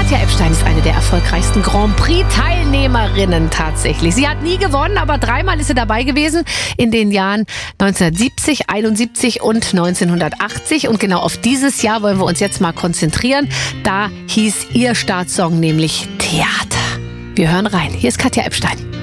Katja Epstein ist eine der erfolgreichsten Grand Prix-Teilnehmerinnen tatsächlich. Sie hat nie gewonnen, aber 3-mal ist sie dabei gewesen in den Jahren 1970, 71 und 1980. Und genau auf dieses Jahr wollen wir uns jetzt mal konzentrieren. Da hieß ihr Startsong nämlich Theater. Wir hören rein. Hier ist Katja Epstein.